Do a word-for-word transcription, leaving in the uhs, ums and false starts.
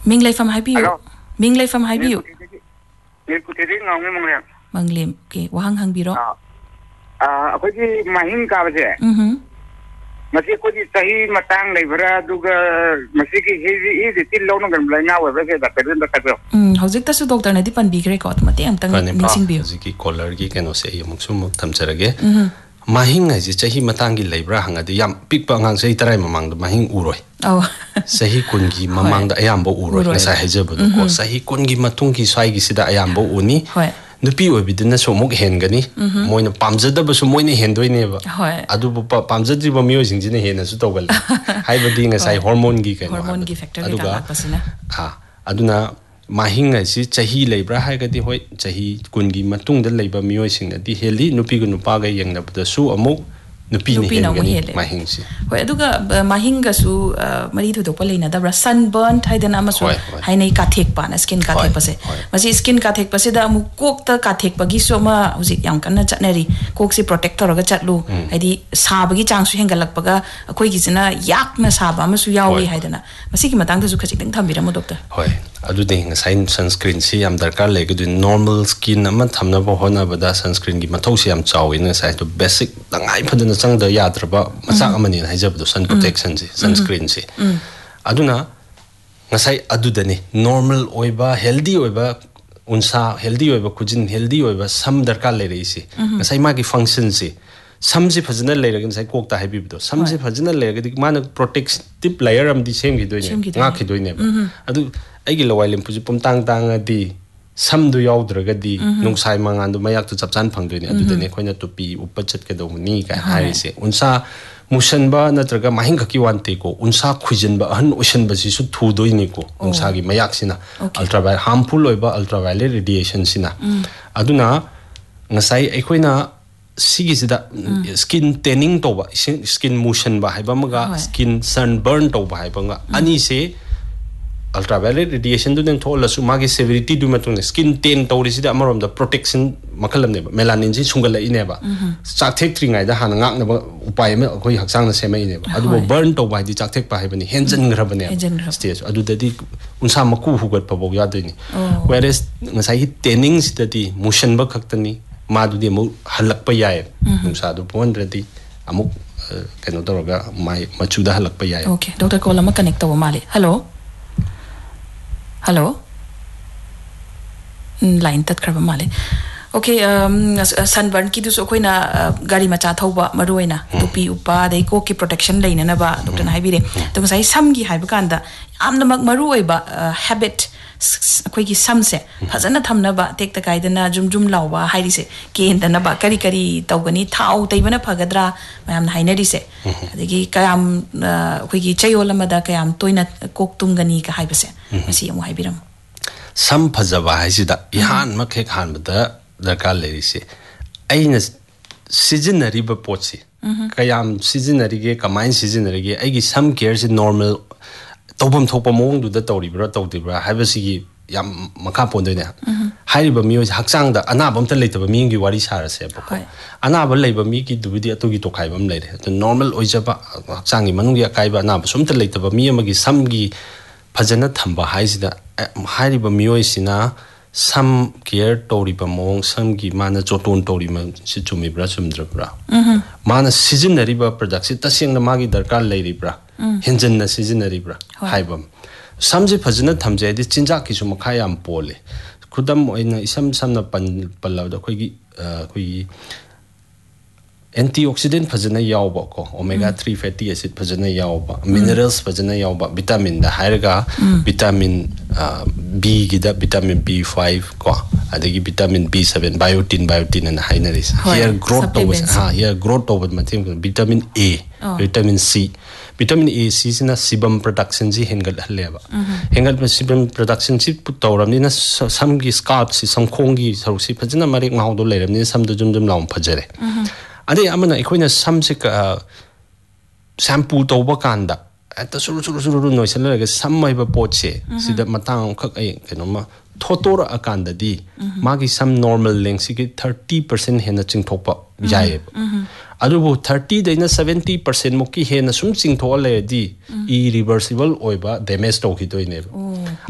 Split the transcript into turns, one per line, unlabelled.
Ming Lai from Haibiu. Ming Lai from Haibiu.
Nilkuti ngong mong
Manglim. Okay, wahang hang biro.
Ah, ako di mahing ka ba siya?
Mhm.
Masih ko di sahi matang leibra duga masih ki hizi hizi til lo nang gamla na wa ba ke doctor da ka.
Hmm, hojik ta su doctor na di pan bigre ko mati am tang ningsing biu.
Hojik collar gi keno se yamuk sum thamcharage. Mhm. Mahing ai ji chahi matang gi leibra hanga di yam pikpa ngang sei tarai mamang da mahing uroi.
Oh.
Sahi kun gi mamang da ayam bo uroi na sa hajabu ko sahi kun gi matung gi sai gi sida ayam bo uni.
Hoi.
Nupi obidina so mok hengani moina pamjada ba so moina hendoi ba adu pa pamjadri ba mio singjine hena su tawgal haibadi nga sai hormone gi kai
hormone gi factor ga la pasina
ha aduna mahing ai si chahi leibra haigadi hoi chahi kungi matung da leiba mio singna di heli nupi gu nupa ga yengna da su amuk nupi ni hengani mahing si
hoi aduga mahing ga su mari thu dopal leina da sunburn thaidana amasu hainai ka thek pa na skin ka thek pase masi skin ka thek pase da amu kok ta ka thek pagi so ma huji yam kanna chatnari kok si protector ga chatlu haidi sabagi chang su hengalak paga akoi gi jina yak na saba amasu yawi haidana masi ki matang da su khachik ding thambira mo doctor
hoi adu ding sign sunscreen si yam darkar le gi normal skin ama thamna bo hona bada sunscreen gi mathau si yam chawi na sai to basic dangai phadana chang da yadraba masak amani haijab do sun protection si sunscreen si aduna ngasai adudani normal oiba healthy oiba unsa healthy oiba kujin healthy oiba sam darkar le rei si ngasai ma gi function si sam si phajana le ragin sai kok ta habi do sam si phajana le ragin mana protective layer am di sem gi do ne nga ki do ne adu aigi lawai lem puji pum tang tang adi sam du yaudra di nung sai mangan du mayak tu chapchan phang do ne adu de ne khoina tupi upachat ke do ni ka hari se unsa musan ba natraga mahing ka ki wan te ko unsa khujin ba han ocean ba si su thu doi ni ko unsa gi mayak sina ultraviolet harmful oiba ultraviolet radiation sina aduna ngasai ekhoina sigi sida skin tanning to ba skin motion ba haiba maga skin sunburn to ba haiba nga ani se ultraviolet radiation do den thola su magi severity du matun skin tan to risida amarom da protection makalam ne melanin ji sungal lai ne ba chak thek tri ngai da han ngak na ba upai me khoi haksang na semai ne ba adu burn to ba di chak thek pa hai bani henjan gra bani stage adu da di unsa maku hugat pa bo ya de ni whereas ngasai hi tanning sida di motion ba khaktani ma du di mu halak pa yae unsa du pon redi amuk keno doroga mai machu da halak pa yae
okay doctor kola ma connect to mali hello Hello? Line tat kraba male. Okay, um, sunburn ki dus okoi na gari macha thauba maroi na tupi upa dai ko ki protection leina na ba doctor na haibire. To sai sam gi haiba kanda amna mak maroi ba habit akoi ki sam se phajana thamna ba tek ta kaidana jum jum lawa hairi se ken da na ba kari kari tawgani thau taibana phagadra mayam na hainari se adigi kayam akoi ki chayola ma da kayam toina kok tungani ka haiba se masi amu haibiram
sam phajaba haisida ihan ma khek han da darkar le ri se aina seasonary ba potsi kayam seasonary ge kamain seasonary ge aigi sam care se normal tobam thopa mong du da tori bra tawti bra habasi gi yam makha pondoi ne hairiba mi haksang da anabam ta leitaba mi gi wari sara se ba anaba leiba mi gi dubidi atogi to khaibam leire to normal oijaba haksang gi manung gi kaiba anaba sumta leitaba mi amagi sam gi phajana thamba haisida hairiba mi oisina sam care tori ba mong sam gi mana choton tori ma si chumi bra sumdra bra mana seasonary ba product si taseng na magi darkar leiri bra henjan na seasonary bra haibam samje phajana thamje di chinja ki sum khayam pole khudam oina isam samna pan palaw da khoi gi khoi antioxidant phajana yawba ko omega three fatty acid phajana yawba minerals phajana yawba vitamin da hairaga vitamin B gi da vitamin B five ko adagi vitamin B seven biotin biotin and hainaris here growth to ha here growth to mathim vitamin A vitamin C vitamin A C sina sebum production ji hengal haleba hengal sebum production ji put tawram ni na sam gi scalp si sam khong gi saru si phajana mari ngau do leiram ni sam do jum jum laum phajare ade amana ikoina sam se ka shampoo to ba kanda ata suru suru suru no sala ga sam mai ba poche sida matang khak ai kenoma thotora akanda di magi sam normal length si thirty percent hena chingthokpa jaye adubu thirty daina seventy percent mukki hena sum chingtho le di irreversible oiba damage to ki toine